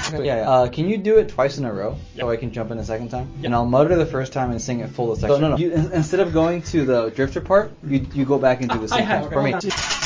Yeah. Can you do it twice in a row so I can jump in a second time? And I'll mutter the first time and sing it full the second. So no. Instead of going to the drifter part, you go back into the second for me.